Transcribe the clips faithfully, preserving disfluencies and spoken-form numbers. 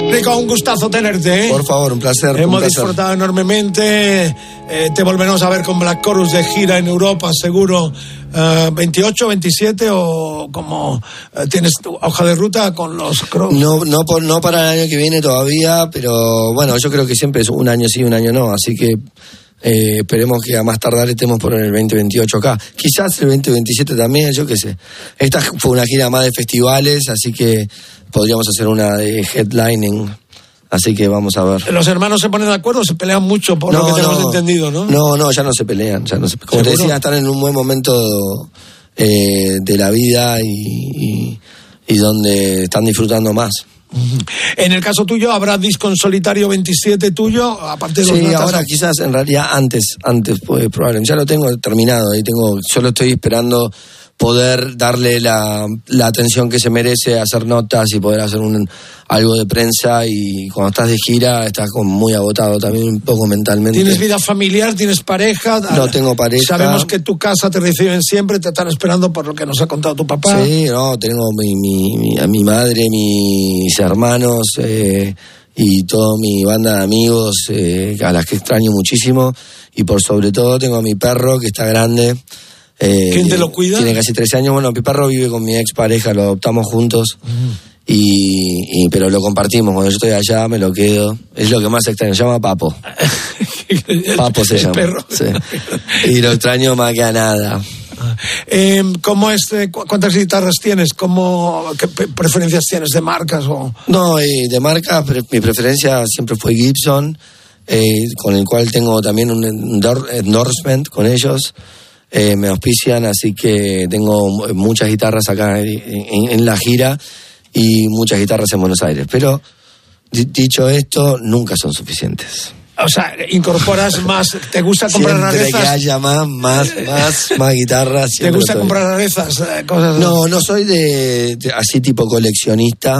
Rico, un gustazo tenerte, ¿eh? Por favor, un placer. Hemos un placer. disfrutado enormemente. Eh, te volveremos a ver con Black Chorus de gira en Europa, seguro. Uh, veintiocho, veintisiete o como uh, tienes tu hoja de ruta con los Crows. No, no, por, no para el año que viene todavía, pero bueno, yo creo que siempre es un año sí, un año no, así que eh, esperemos que a más tardar estemos por el veinte veintiocho acá. Quizás el veinte veintisiete también, yo qué sé. Esta fue una gira más de festivales, así que podríamos hacer una de headlining. Así que vamos a ver. ¿Los hermanos se ponen de acuerdo? Se pelean mucho por no, lo que tenemos no, entendido, ¿no? No, no, ya no se pelean. Ya no se, como te decía, están en un buen momento eh, de la vida y, y, y donde están disfrutando más. En el caso tuyo, ¿habrá disco en solitario veintisiete tuyo? Aparte de los sí, notas... ahora quizás en realidad antes, antes pues, probablemente. Ya lo tengo terminado y tengo, solo estoy esperando poder darle la, la atención que se merece, hacer notas y poder hacer un, algo de prensa. Y cuando estás de gira estás como muy agotado también un poco mentalmente. ¿Tienes vida familiar? ¿Tienes pareja? No tengo pareja. Sabemos que tu casa te reciben siempre, te están esperando por lo que nos ha contado tu papá. Sí, no, tengo mi, mi, mi, a mi madre, mis hermanos eh, y toda mi banda de amigos eh, a las que extraño muchísimo. Y por sobre todo tengo a mi perro que está grande. Eh, ¿Quién te lo cuida? Tiene casi trece años. Bueno, mi perro vive con mi expareja, lo adoptamos juntos. Uh-huh. y, y pero lo compartimos. Cuando yo estoy allá me lo quedo. Es lo que más extraño. Se llama Papo. Papo se el llama. Perro. Sí. Y lo extraño más que a nada. Eh, ¿Cómo es? ¿Cuántas guitarras tienes? ¿Cómo, ¿Qué preferencias tienes de marcas? O? No, eh, de marca, mi preferencia siempre fue Gibson, eh, con el cual tengo también un endorsement con ellos. Eh, me auspician, así que tengo muchas guitarras acá en, en, en la gira y muchas guitarras en Buenos Aires. Pero, dicho esto, nunca son suficientes. O sea, incorporas más, ¿te gusta comprar Siempre rarezas? Que haya más, más, más, más guitarras. ¿Te gusta estoy. comprar rarezas? Cosas... No, no soy de, de así tipo coleccionista,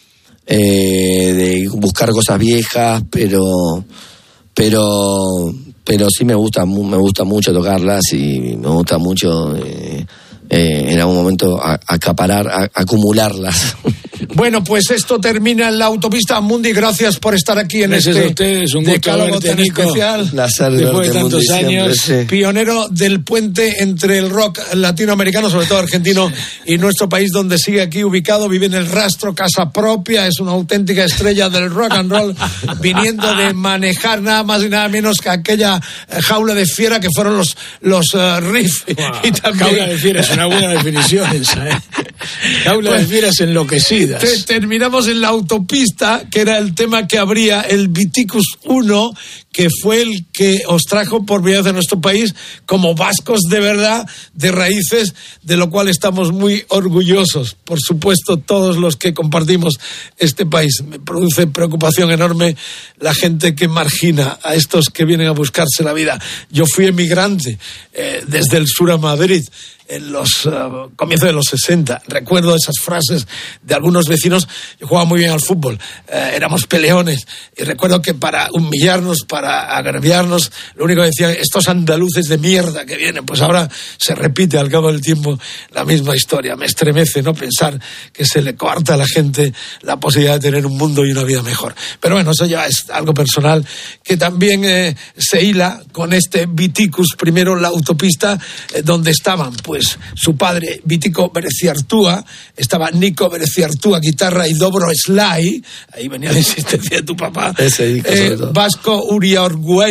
eh, de buscar cosas viejas, pero, pero, pero sí me gusta, me gusta mucho tocarlas y me gusta mucho eh, eh, en algún momento a, acaparar, a, acumularlas. Bueno, pues esto termina en la autopista Mundi. Gracias por estar aquí en Gracias este a ustedes, un gusto verte, tan Nico. especial. Placer de Después de tantos siempre, años, sí. Pionero del puente entre el rock latinoamericano, sobre todo argentino, y nuestro país, donde sigue aquí ubicado, vive en el rastro, casa propia, es una auténtica estrella del rock and roll, viniendo de manejar nada más y nada menos que aquella jaula de fiera que fueron los los uh, riffs. Wow. Y también... Jaula de fiera es una buena definición esa, ¿eh? Jaula pues, de fieras enloquecidas. Te, terminamos en la autopista, que era el tema que abría el Viticus uno, que fue el que os trajo por primera vez a nuestro país como vascos de verdad, de raíces, de lo cual estamos muy orgullosos. Por supuesto, todos los que compartimos este país. Me produce preocupación enorme la gente que margina a estos que vienen a buscarse la vida. Yo fui emigrante eh, desde el sur a Madrid en los uh, comienzos de los sesenta. Recuerdo esas frases de algunos vecinos. Yo jugaba muy bien al fútbol, eh, éramos peleones, y recuerdo que para humillarnos, para agraviarnos, lo único que decían, estos andaluces de mierda que vienen. Pues ahora se repite al cabo del tiempo la misma historia. Me estremece no pensar que se le coarta a la gente la posibilidad de tener un mundo y una vida mejor. Pero bueno, eso ya es algo personal que también eh, se hila con este Viticus, primero la autopista, eh, donde estaban pues Pues su padre, Vitico Bereciartúa, estaba Nico Bereciartúa, guitarra, y Dobro Sly, ahí venía la insistencia de tu papá, Ese disco, sobre todo. eh, Vasco Uriarguay,